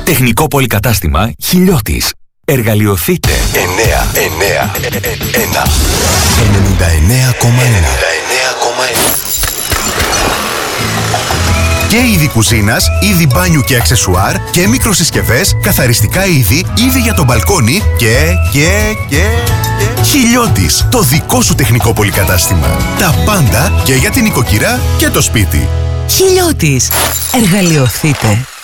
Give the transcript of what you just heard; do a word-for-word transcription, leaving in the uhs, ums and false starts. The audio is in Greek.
Τεχνικό πολυκατάστημα Χιλιώτης. Εργαλειοθείτε. εννέα εννέα ένα ενενήντα εννέα κόμμα ένα. Και είδη κουζίνας, είδη μπάνιου και αξεσουάρ και μικροσυσκευές, καθαριστικά είδη, είδη για το μπαλκόνι και, και, και, και... Χιλιώτης, το δικό σου τεχνικό πολυκατάστημα. Τα πάντα και για την οικοκυρά και το σπίτι. Χιλιώτης. Εργαλειοθείτε.